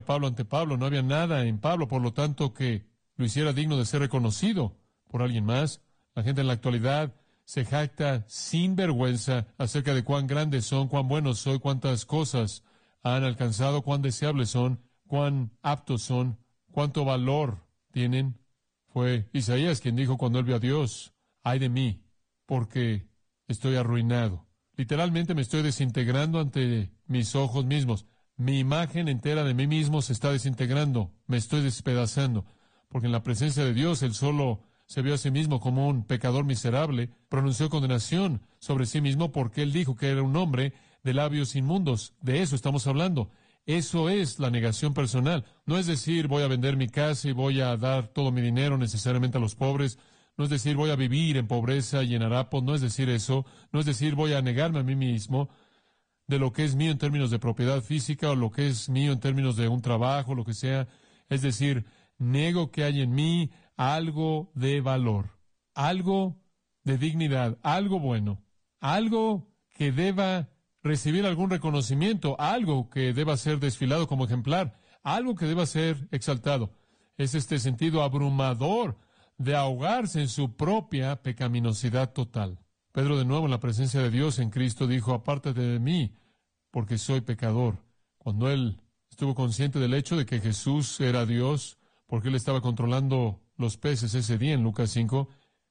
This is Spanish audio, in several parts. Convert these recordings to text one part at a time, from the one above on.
Pablo ante Pablo, no había nada en Pablo, por lo tanto, que lo hiciera digno de ser reconocido por alguien más. La gente en la actualidad se jacta sin vergüenza acerca de cuán grandes son, cuán buenos soy, cuántas cosas han alcanzado, cuán deseables son, cuán aptos son, cuánto valor tienen. Fue Isaías quien dijo cuando él vio a Dios: ay de mí, porque estoy arruinado. Literalmente me estoy desintegrando ante mis ojos mismos. Mi imagen entera de mí mismo se está desintegrando. Me estoy despedazando. Porque en la presencia de Dios, él solo se vio a sí mismo como un pecador miserable, pronunció condenación sobre sí mismo porque él dijo que era un hombre de labios inmundos. De eso estamos hablando. Eso es la negación personal. No es decir, voy a vender mi casa y voy a dar todo mi dinero necesariamente a los pobres. No es decir, voy a vivir en pobreza y en harapos. No es decir eso. No es decir, voy a negarme a mí mismo de lo que es mío en términos de propiedad física o lo que es mío en términos de un trabajo, lo que sea. Es decir, nego que hay en mí algo de valor, algo de dignidad, algo bueno, algo que deba recibir algún reconocimiento, algo que deba ser desfilado como ejemplar, algo que deba ser exaltado. Es este sentido abrumador de ahogarse en su propia pecaminosidad total. Pedro, de nuevo en la presencia de Dios en Cristo, dijo: apártate de mí, porque soy pecador. Cuando él estuvo consciente del hecho de que Jesús era Dios, porque él estaba controlando los peces ese día en Lucas 5,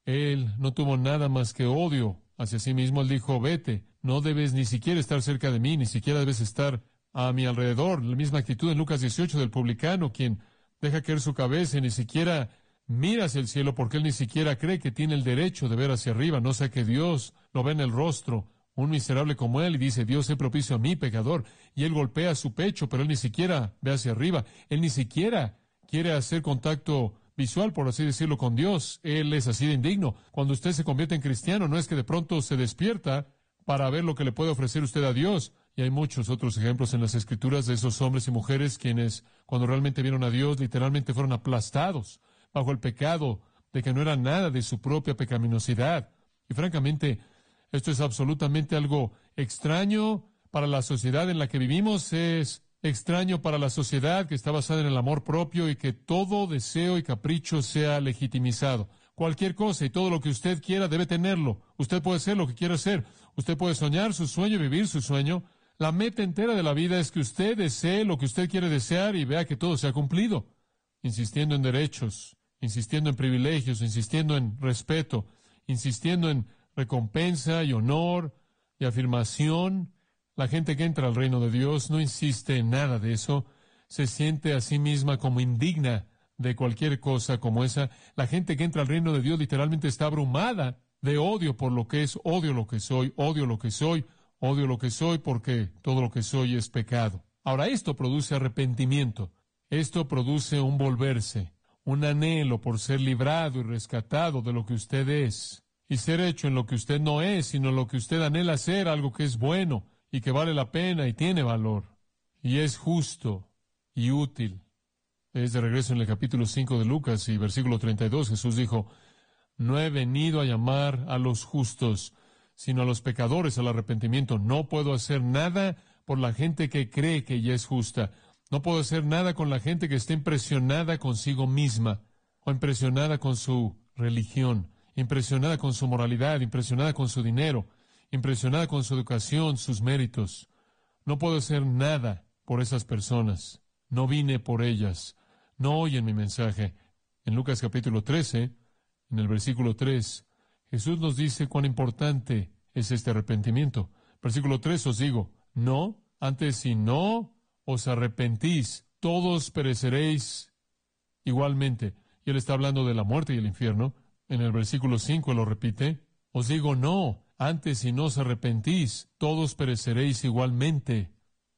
él no tuvo nada más que odio hacia sí mismo. Él dijo: vete, no debes ni siquiera estar cerca de mí, ni siquiera debes estar a mi alrededor. La misma actitud en Lucas 18 del publicano, quien deja caer su cabeza y ni siquiera mira hacia el cielo, porque él ni siquiera cree que tiene el derecho de ver hacia arriba, no sea que Dios lo ve en el rostro, un miserable como él, y dice: Dios, sé propicio a mí, pecador. Y él golpea su pecho, pero él ni siquiera ve hacia arriba. Él ni siquiera quiere hacer contacto visual, por así decirlo, con Dios. Él es así de indigno. Cuando usted se convierte en cristiano, no es que de pronto se despierta para ver lo que le puede ofrecer usted a Dios. Y hay muchos otros ejemplos en las Escrituras de esos hombres y mujeres quienes, cuando realmente vieron a Dios, literalmente fueron aplastados bajo el pecado de que no era nada de su propia pecaminosidad. Y francamente, esto es absolutamente algo extraño para la sociedad en la que vivimos. Es extraño para la sociedad que está basada en el amor propio y que todo deseo y capricho sea legitimizado. Cualquier cosa y todo lo que usted quiera debe tenerlo. Usted puede ser lo que quiera ser. Usted puede soñar su sueño y vivir su sueño. La meta entera de la vida es que usted desee lo que usted quiere desear y vea que todo se ha cumplido. Insistiendo en derechos, insistiendo en privilegios, insistiendo en respeto, insistiendo en recompensa y honor y afirmación. La gente que entra al reino de Dios no insiste en nada de eso. Se siente a sí misma como indigna de cualquier cosa como esa. La gente que entra al reino de Dios literalmente está abrumada de odio por lo que es. Odio lo que soy, odio lo que soy, odio lo que soy, porque todo lo que soy es pecado. Ahora, esto produce arrepentimiento. Esto produce un volverse, un anhelo por ser librado y rescatado de lo que usted es, y ser hecho en lo que usted no es, sino en lo que usted anhela ser, algo que es bueno, y que vale la pena, y tiene valor, y es justo, y útil. Es de regreso en el capítulo 5 de Lucas, y versículo 32, Jesús dijo: no he venido a llamar a los justos, sino a los pecadores al arrepentimiento. No puedo hacer nada por la gente que cree que ya es justa. No puedo hacer nada con la gente que está impresionada consigo misma, o impresionada con su religión, impresionada con su moralidad, impresionada con su dinero, impresionada con su educación, sus méritos. No puedo hacer nada por esas personas. No vine por ellas. No oyen mi mensaje. En Lucas capítulo 13, en el versículo 3, Jesús nos dice cuán importante es este arrepentimiento. Versículo 3, os digo, no, antes si no os arrepentís, todos pereceréis igualmente. Y él está hablando de la muerte y el infierno. En el versículo 5 lo repite: os digo no, antes si no os arrepentís, todos pereceréis igualmente.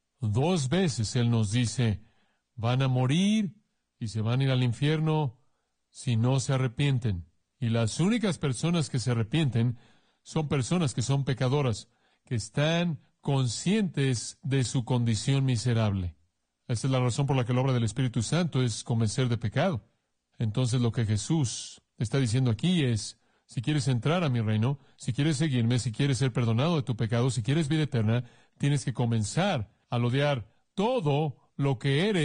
2 veces él nos dice, van a morir y se van a ir al infierno si no se arrepienten. Y las únicas personas que se arrepienten son personas que son pecadoras, que están conscientes de su condición miserable. Esa es la razón por la que la obra del Espíritu Santo es convencer de pecado. Entonces lo que Jesús está diciendo aquí es: si quieres entrar a mi reino, si quieres seguirme, si quieres ser perdonado de tu pecado, si quieres vida eterna, tienes que comenzar a odiar todo lo que eres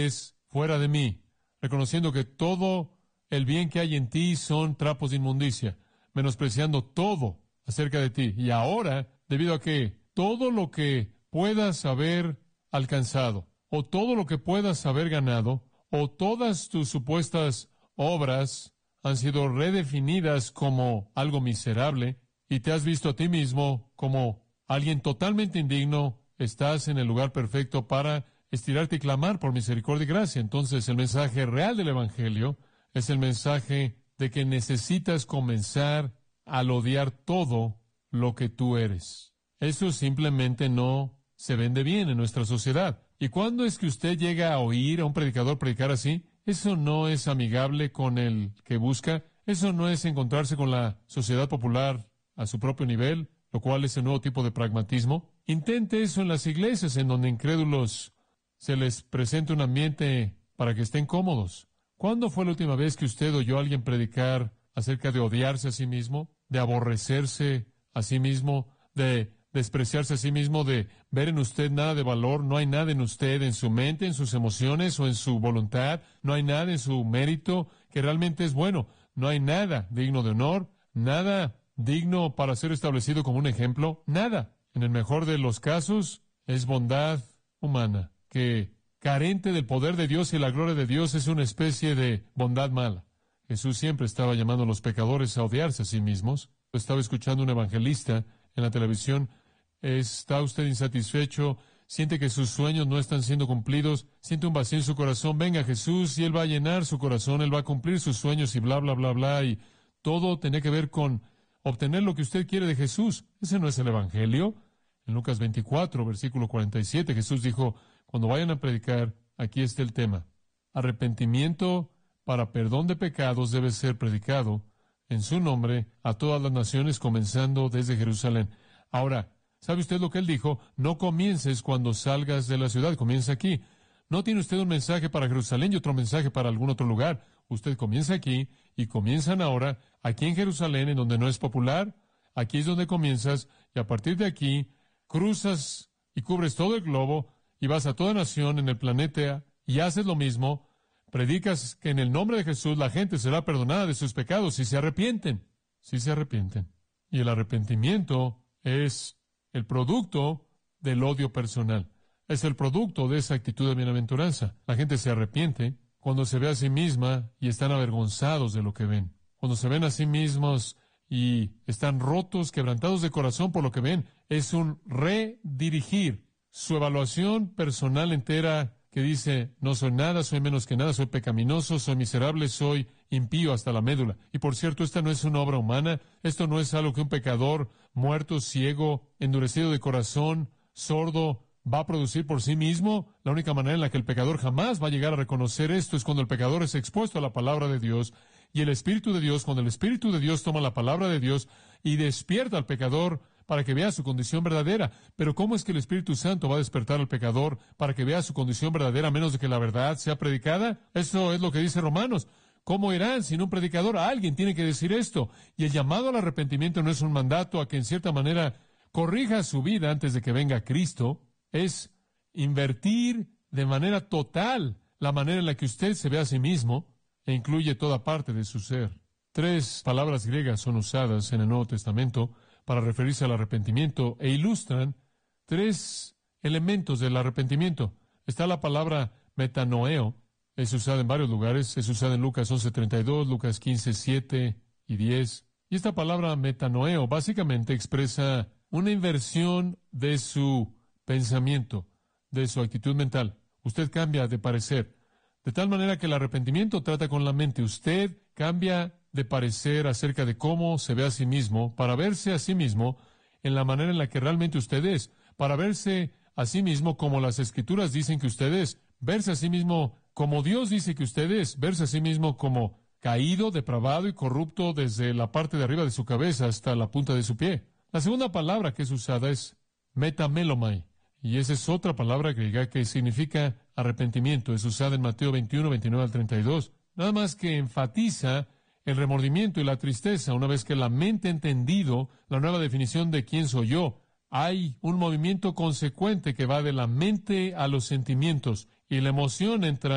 fuera de mí, reconociendo que todo el bien que hay en ti son trapos de inmundicia, menospreciando todo acerca de ti. Y ahora, debido a que todo lo que puedas haber alcanzado, o todo lo que puedas haber ganado, o todas tus supuestas obras han sido redefinidas como algo miserable, y te has visto a ti mismo como alguien totalmente indigno, estás en el lugar perfecto para estirarte y clamar por misericordia y gracia. Entonces, el mensaje real del Evangelio es el mensaje de que necesitas comenzar al odiar todo lo que tú eres. Eso simplemente no se vende bien en nuestra sociedad. ¿Y cuándo es que usted llega a oír a un predicador predicar así? Eso no es amigable con el que busca. Eso no es encontrarse con la sociedad popular a su propio nivel, lo cual es el nuevo tipo de pragmatismo. Intente eso en las iglesias, en donde incrédulos se les presenta un ambiente para que estén cómodos. ¿Cuándo fue la última vez que usted oyó a alguien predicar acerca de odiarse a sí mismo, de aborrecerse a sí mismo, de despreciarse a sí mismo, de ver en usted nada de valor? No hay nada en usted, en su mente, en sus emociones o en su voluntad. No hay nada en su mérito que realmente es bueno. No hay nada digno de honor, nada digno para ser establecido como un ejemplo, nada. En el mejor de los casos, es bondad humana, que carente del poder de Dios y la gloria de Dios es una especie de bondad mala. Jesús siempre estaba llamando a los pecadores a odiarse a sí mismos. Estaba escuchando un evangelista en la televisión. ¿Está usted insatisfecho? ¿Siente que sus sueños no están siendo cumplidos? ¿Siente un vacío en su corazón? Venga Jesús y Él va a llenar su corazón, Él va a cumplir sus sueños y bla, bla, bla, bla. Y todo tiene que ver con obtener lo que usted quiere de Jesús. Ese no es el Evangelio. En Lucas 24, versículo 47, Jesús dijo, cuando vayan a predicar, aquí está el tema. Arrepentimiento para perdón de pecados debe ser predicado en su nombre a todas las naciones, comenzando desde Jerusalén. Ahora, ¿sabe usted lo que él dijo? No comiences cuando salgas de la ciudad, comienza aquí. No tiene usted un mensaje para Jerusalén y otro mensaje para algún otro lugar. Usted comienza aquí y comienzan ahora, aquí en Jerusalén, en donde no es popular. Aquí es donde comienzas y a partir de aquí cruzas y cubres todo el globo y vas a toda nación en el planeta y haces lo mismo. Predicas que en el nombre de Jesús la gente será perdonada de sus pecados si se arrepienten. Si se arrepienten. Y el arrepentimiento es el producto del odio personal. Es el producto de esa actitud de bienaventuranza. La gente se arrepiente cuando se ve a sí misma y están avergonzados de lo que ven. Cuando se ven a sí mismos y están rotos, quebrantados de corazón por lo que ven, es un redirigir su evaluación personal entera que dice, no soy nada, soy menos que nada, soy pecaminoso, soy miserable, soy impío hasta la médula. Y por cierto, esta no es una obra humana, esto no es algo que un pecador muerto, ciego, endurecido de corazón, sordo, va a producir por sí mismo. La única manera en la que el pecador jamás va a llegar a reconocer esto es cuando el pecador es expuesto a la palabra de Dios y el Espíritu de Dios, cuando el Espíritu de Dios toma la palabra de Dios y despierta al pecador para que vea su condición verdadera. Pero ¿cómo es que el Espíritu Santo va a despertar al pecador para que vea su condición verdadera a menos de que la verdad sea predicada? Eso es lo que dice Romanos. ¿Cómo irán sin un predicador? Alguien tiene que decir esto. Y el llamado al arrepentimiento no es un mandato a que en cierta manera corrija su vida antes de que venga Cristo. Es invertir de manera total la manera en la que usted se ve a sí mismo e incluye toda parte de su ser. 3 palabras griegas son usadas en el Nuevo Testamento para referirse al arrepentimiento e ilustran 3 elementos del arrepentimiento. Está la palabra metanoeo, es usada en varios lugares, es usada en Lucas 11:32, Lucas 15:7 y 10. Y esta palabra metanoeo básicamente expresa una inversión de su pensamiento, de su actitud mental. Usted cambia de parecer, de tal manera que el arrepentimiento trata con la mente. Usted cambia de parecer acerca de cómo se ve a sí mismo, para verse a sí mismo en la manera en la que realmente usted es, para verse a sí mismo como las Escrituras dicen que usted es, verse a sí mismo como Dios dice que usted es, verse a sí mismo como caído, depravado y corrupto desde la parte de arriba de su cabeza hasta la punta de su pie. La segunda palabra que es usada es metamelomai, y esa es otra palabra griega que significa arrepentimiento. Es usada en Mateo 21, 29 al 32. Nada más que enfatiza el remordimiento y la tristeza. Una vez que la mente ha entendido la nueva definición de quién soy yo, hay un movimiento consecuente que va de la mente a los sentimientos, y la emoción entra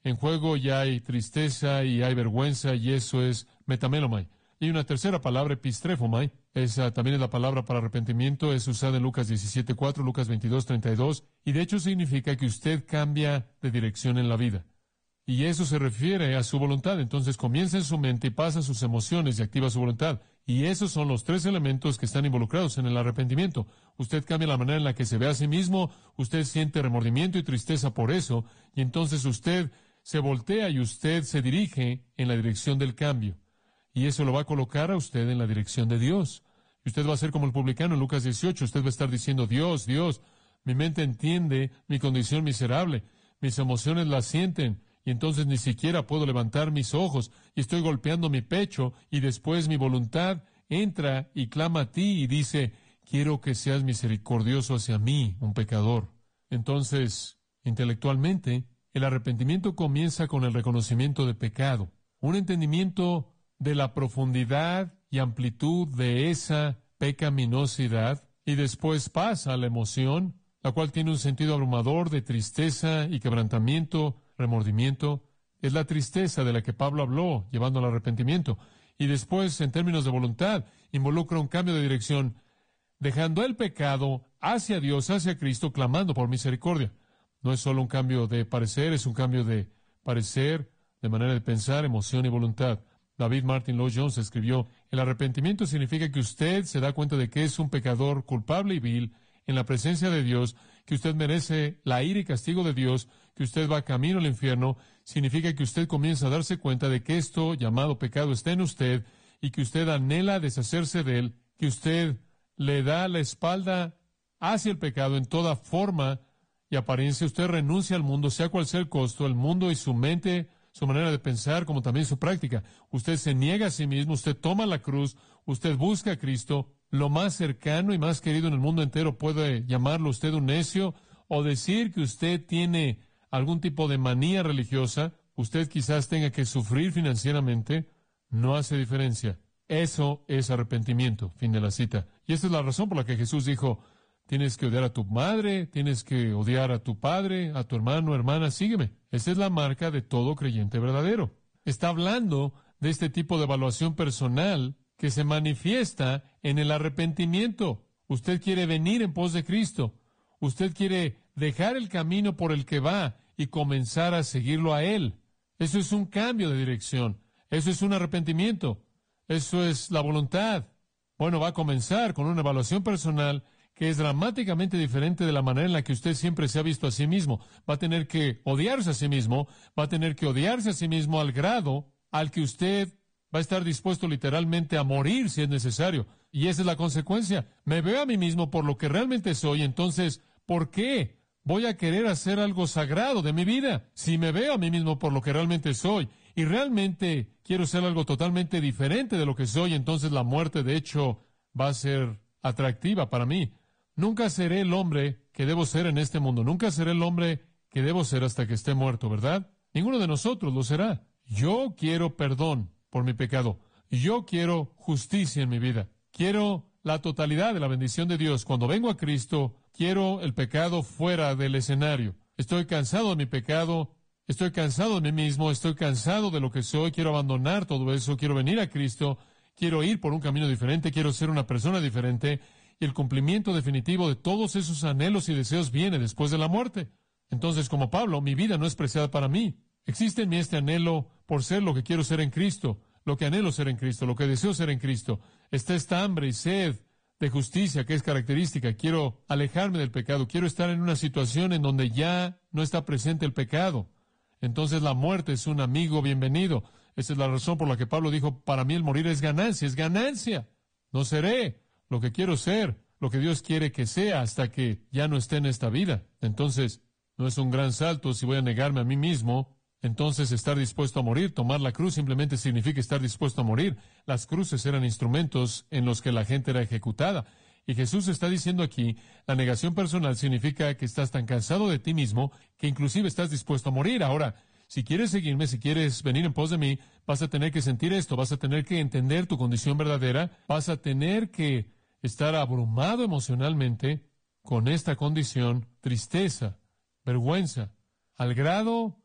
en juego, ya hay tristeza y hay vergüenza, y eso es metamelomai. Y hay una tercera palabra, epistrefomai. Esa también es la palabra para arrepentimiento. Es usada en Lucas 17:4, Lucas 22:32. Y de hecho significa que usted cambia de dirección en la vida. Y eso se refiere a su voluntad. Entonces comienza en su mente y pasa a sus emociones y activa su voluntad. Y esos son los tres elementos que están involucrados en el arrepentimiento. Usted cambia la manera en la que se ve a sí mismo, usted siente remordimiento y tristeza por eso, y entonces usted se voltea y usted se dirige en la dirección del cambio. Y eso lo va a colocar a usted en la dirección de Dios. Y usted va a ser como el publicano en Lucas 18. Usted va a estar diciendo, Dios, Dios, mi mente entiende mi condición miserable, mis emociones la sienten, y entonces ni siquiera puedo levantar mis ojos, y estoy golpeando mi pecho, y después mi voluntad entra y clama a ti y dice, quiero que seas misericordioso hacia mí, un pecador. Entonces, intelectualmente, el arrepentimiento comienza con el reconocimiento de pecado, un entendimiento de la profundidad y amplitud de esa pecaminosidad, y después pasa a la emoción, la cual tiene un sentido abrumador de tristeza y quebrantamiento, remordimiento. Es la tristeza de la que Pablo habló, llevando al arrepentimiento. Y después, en términos de voluntad, involucra un cambio de dirección, dejando el pecado hacia Dios, hacia Cristo, clamando por misericordia. No es solo un cambio de parecer, es un cambio de parecer, de manera de pensar, emoción y voluntad. David Martin Lloyd Jones escribió, el arrepentimiento significa que usted se da cuenta de que es un pecador culpable y vil en la presencia de Dios, que usted merece la ira y castigo de Dios, que usted va camino al infierno. Significa que usted comienza a darse cuenta de que esto llamado pecado está en usted y que usted anhela deshacerse de él, que usted le da la espalda hacia el pecado en toda forma y apariencia. Usted renuncia al mundo, sea cual sea el costo, el mundo y su mente, su manera de pensar, como también su práctica. Usted se niega a sí mismo, usted toma la cruz, usted busca a Cristo. Lo más cercano y más querido en el mundo entero puede llamarlo usted un necio o decir que usted tiene algún tipo de manía religiosa. Usted quizás tenga que sufrir financieramente. No hace diferencia. Eso es arrepentimiento. Fin de la cita. Y esta es la razón por la que Jesús dijo, tienes que odiar a tu madre, tienes que odiar a tu padre, a tu hermano, hermana, sígueme. Esa es la marca de todo creyente verdadero. Está hablando de este tipo de evaluación personal que se manifiesta en el arrepentimiento. Usted quiere venir en pos de Cristo. Usted quiere dejar el camino por el que va y comenzar a seguirlo a Él. Eso es un cambio de dirección. Eso es un arrepentimiento. Eso es la voluntad. Bueno, va a comenzar con una evaluación personal que es dramáticamente diferente de la manera en la que usted siempre se ha visto a sí mismo. Va a tener que odiarse a sí mismo, va a tener que odiarse a sí mismo al grado al que usted va a estar dispuesto literalmente a morir si es necesario. Y esa es la consecuencia. Me veo a mí mismo por lo que realmente soy, entonces, ¿por qué voy a querer hacer algo sagrado de mi vida? Si me veo a mí mismo por lo que realmente soy y realmente quiero ser algo totalmente diferente de lo que soy, entonces la muerte, de hecho, va a ser atractiva para mí. Nunca seré el hombre que debo ser en este mundo. Nunca seré el hombre que debo ser hasta que esté muerto, ¿verdad? Ninguno de nosotros lo será. Yo quiero perdón por mi pecado. Yo quiero justicia en mi vida. Quiero la totalidad de la bendición de Dios. Cuando vengo a Cristo, quiero el pecado fuera del escenario. Estoy cansado de mi pecado. Estoy cansado de mí mismo. Estoy cansado de lo que soy. Quiero abandonar todo eso. Quiero venir a Cristo. Quiero ir por un camino diferente. Quiero ser una persona diferente. Y el cumplimiento definitivo de todos esos anhelos y deseos viene después de la muerte. Entonces, como Pablo, mi vida no es preciada para mí. Existe en mí este anhelo por ser lo que quiero ser en Cristo, lo que anhelo ser en Cristo, lo que deseo ser en Cristo. Está esta hambre y sed de justicia que es característica. Quiero alejarme del pecado. Quiero estar en una situación en donde ya no está presente el pecado. Entonces la muerte es un amigo bienvenido. Esa es la razón por la que Pablo dijo, para mí el morir es ganancia, es ganancia. No seré lo que quiero ser, lo que Dios quiere que sea hasta que ya no esté en esta vida. Entonces, no es un gran salto si voy a negarme a mí mismo. Entonces, estar dispuesto a morir, tomar la cruz simplemente significa estar dispuesto a morir. Las cruces eran instrumentos en los que la gente era ejecutada. Y Jesús está diciendo aquí, la negación personal significa que estás tan cansado de ti mismo que inclusive estás dispuesto a morir. Ahora, si quieres seguirme, si quieres venir en pos de mí, vas a tener que sentir esto, vas a tener que entender tu condición verdadera, vas a tener que estar abrumado emocionalmente con esta condición, tristeza, vergüenza, al grado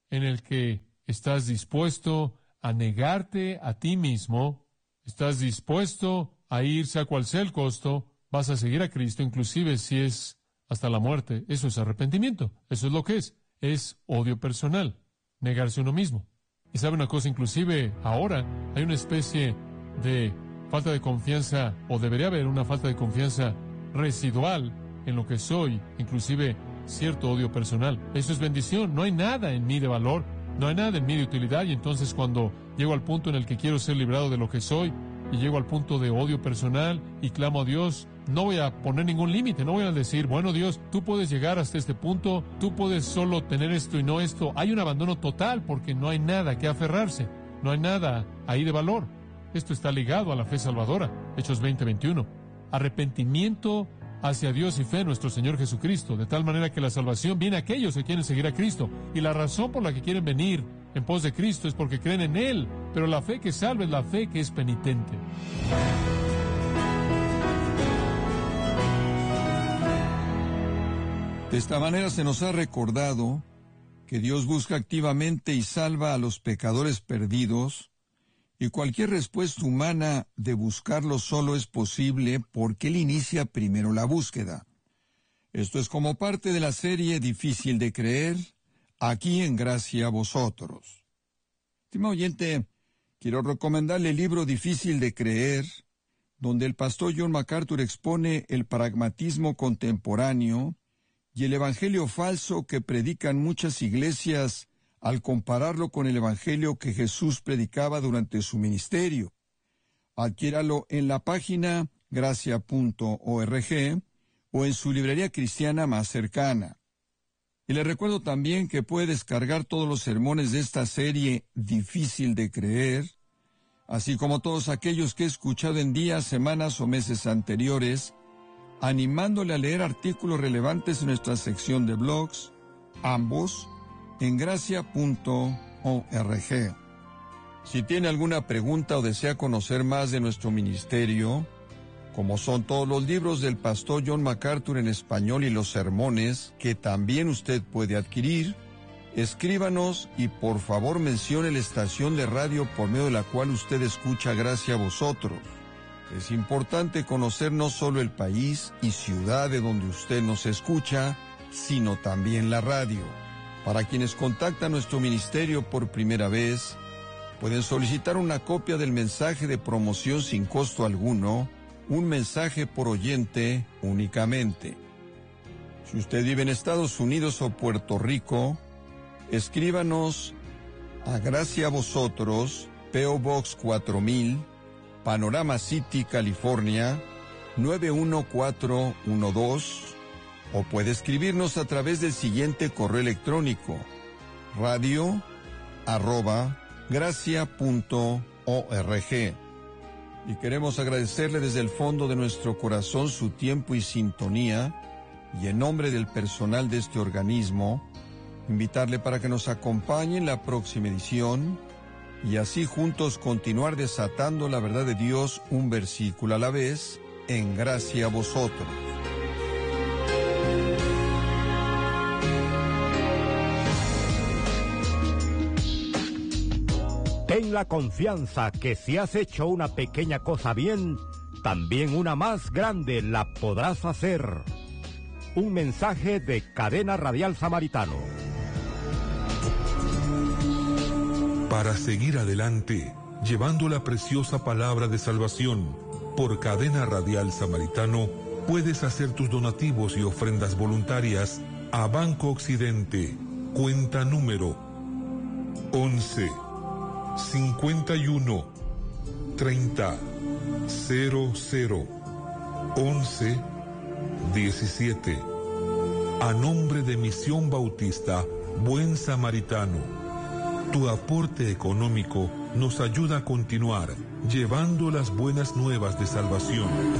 en el que estás dispuesto a negarte a ti mismo, estás dispuesto a ir, sea cual sea el costo, vas a seguir a Cristo, inclusive si es hasta la muerte. Eso es arrepentimiento, eso es lo que es odio personal, negarse a uno mismo. Y sabe una cosa, inclusive ahora hay una especie de falta de confianza, o debería haber una falta de confianza residual en lo que soy, inclusive cierto odio personal. Eso es bendición. No hay nada en mí de valor, no hay nada en mí de utilidad, y entonces cuando llego al punto en el que quiero ser librado de lo que soy, y llego al punto de odio personal y clamo a Dios, no voy a poner ningún límite, no voy a decir, bueno Dios, tú puedes llegar hasta este punto, tú puedes solo tener esto y no esto. Hay un abandono total porque no hay nada que aferrarse, no hay nada ahí de valor. Esto está ligado a la fe salvadora, Hechos 20:21. Arrepentimiento hacia Dios y fe en nuestro Señor Jesucristo, de tal manera que la salvación viene a aquellos que quieren seguir a Cristo, y la razón por la que quieren venir en pos de Cristo es porque creen en Él, pero la fe que salva es la fe que es penitente. De esta manera se nos ha recordado que Dios busca activamente y salva a los pecadores perdidos, y cualquier respuesta humana de buscarlo solo es posible porque Él inicia primero la búsqueda. Esto es como parte de la serie Difícil de Creer, aquí en Gracia a Vosotros. Estimado oyente, quiero recomendarle el libro Difícil de Creer, donde el pastor John MacArthur expone el pragmatismo contemporáneo y el evangelio falso que predican muchas iglesias al compararlo con el evangelio que Jesús predicaba durante su ministerio. Adquiéralo en la página gracia.org o en su librería cristiana más cercana. Y le recuerdo también que puede descargar todos los sermones de esta serie Difícil de Creer, así como todos aquellos que he escuchado en días, semanas o meses anteriores, animándole a leer artículos relevantes en nuestra sección de blogs, ambos en gracia.org. Si tiene alguna pregunta o desea conocer más de nuestro ministerio, como son todos los libros del pastor John MacArthur en español y los sermones, que también usted puede adquirir, escríbanos y por favor mencione la estación de radio por medio de la cual usted escucha Gracia a Vosotros. Es importante conocer no solo el país y ciudad de donde usted nos escucha, sino también la radio. Para quienes contactan nuestro ministerio por primera vez, pueden solicitar una copia del mensaje de promoción sin costo alguno, un mensaje por oyente únicamente. Si usted vive en Estados Unidos o Puerto Rico, escríbanos a Gracia a Vosotros, P.O. Box 4000, Panorama City, California, 91412, o puede escribirnos a través del siguiente correo electrónico, radio@gracia.org. Y queremos agradecerle desde el fondo de nuestro corazón su tiempo y sintonía, y en nombre del personal de este organismo, invitarle para que nos acompañe en la próxima edición, y así juntos continuar desatando la verdad de Dios un versículo a la vez, en Gracia a Vosotros. Ten la confianza que si has hecho una pequeña cosa bien, también una más grande la podrás hacer. Un mensaje de Cadena Radial Samaritano. Para seguir adelante, llevando la preciosa palabra de salvación, por Cadena Radial Samaritano, puedes hacer tus donativos y ofrendas voluntarias a Banco Occidente, cuenta número 11 51 30 00 11 17. A nombre de Misión Bautista Buen Samaritano. Tu aporte económico nos ayuda a continuar llevando las buenas nuevas de salvación.